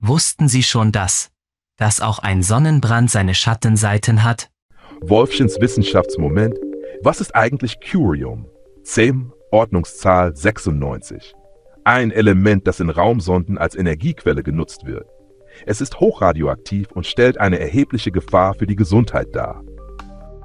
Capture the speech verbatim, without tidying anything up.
Wussten Sie schon das, dass auch ein Sonnenbrand seine Schattenseiten hat? Wolfchens Wissenschaftsmoment. Was ist eigentlich Curium? Cem, Ordnungszahl sechsundneunzig. Ein Element, das in Raumsonden als Energiequelle genutzt wird. Es ist hochradioaktiv und stellt eine erhebliche Gefahr für die Gesundheit dar.